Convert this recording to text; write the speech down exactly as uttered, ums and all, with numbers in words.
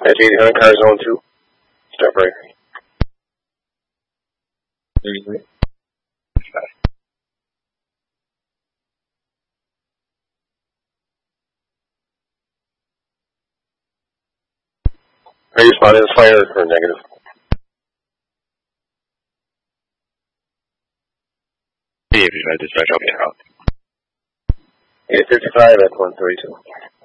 eighty hundred car zone two. Step right. thirty-three. Are you spotting this fire or negative? If you try to dispatch, I'll get out. eight fifty-five at one thirty-two.